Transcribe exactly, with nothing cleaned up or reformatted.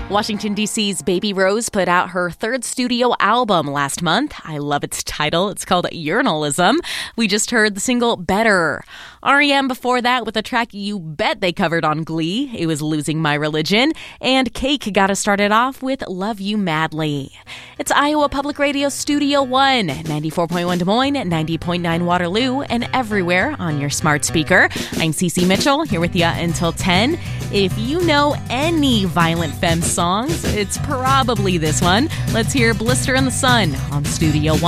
Washington, D C's Baby Rose put out her third studio album last month. I love its title. It's called Urinalism. We just heard the single Better. R E M before that with a track you bet they covered on Glee. It was Losing My Religion. And Cake got us started off with Love You Madly. It's Iowa Public Radio Studio One, ninety-four point one Des Moines, ninety point nine Waterloo, and everywhere on your smart speaker. I'm Cece Mitchell, here with you until ten. If you know any Violent Femmes songs, it's probably this one. Let's hear Blister in the Sun on Studio One.